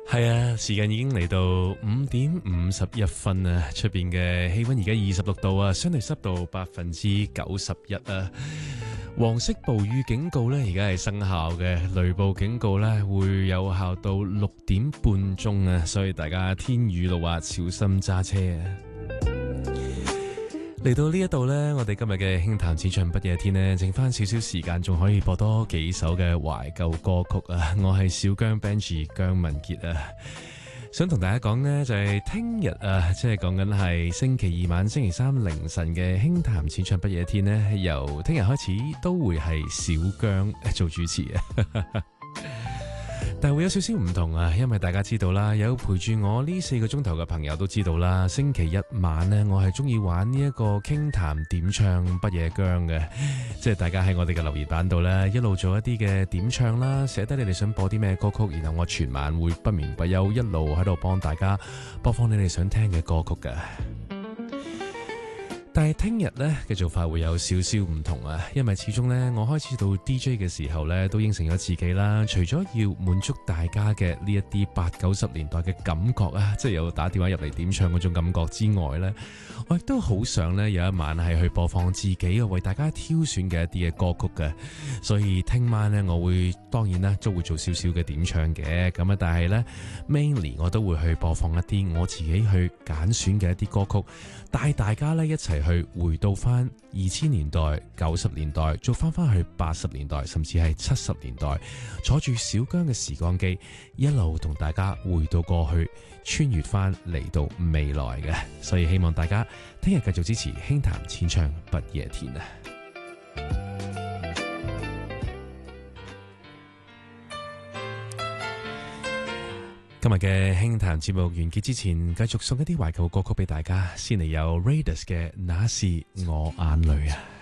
係啊，時間已經嚟到5:51啊，出邊嘅氣溫而家26度啊，相對濕度91%啊。黃色暴雨警告呢，而家係生效嘅，雷暴警告呢會有效到6:30啊，所以大家天雨路滑，小心揸車啊！嚟到呢一度呢，我哋今日嘅輕談淺唱不夜天呢，剩翻少少時間，仲可以播多幾首嘅懷舊歌曲啊！我係小姜 Benji 姜文傑啊，想同大家講呢，就係聽日啊，即係講緊係星期二晚、星期三凌晨嘅輕談淺唱不夜天呢，由聽日開始都會係小姜做主持啊。但係會有少少唔同啊，因為大家知道啦，有陪住我呢4個鐘頭嘅朋友都知道啦，星期一晚呢，我係中意玩呢一個傾談點唱不夜姜嘅，即係大家喺我哋嘅留言板度呢，一路做一啲嘅點唱啦，寫低你哋想播啲咩歌曲，然後我全晚會不眠不休一路喺度幫大家播放你哋想聽嘅歌曲嘅。但係聽日呢嘅做法會有少少唔同啊，因為始終呢，我開始到 DJ 嘅時候呢，都應承咗自己啦，除咗要滿足大家嘅呢一啲80-90年代嘅感覺啊，即係有打電話入嚟點唱嗰種感覺之外呢，我亦都好想呢，有一晚係去播放自己為大家挑選嘅一啲嘅歌曲嘅，所以聽晚呢，我會當然啦都會做少少嘅點唱嘅，咁啊但係呢 mainly 我都會去播放一啲我自己去揀選嘅一啲歌曲，帶大家呢一齊去回到翻2000年代、90年代，做翻去80年代，甚至係70年代，坐住小姜嘅時光機，一路同大家回到過去，穿越翻嚟到未來嘅。所以希望大家聽日繼續支持輕談淺唱不夜天啊！今日嘅輕談節目完結之前，繼續送一啲懷舊歌曲俾大家。先嚟有 Raidas 嘅《那是我眼淚》啊！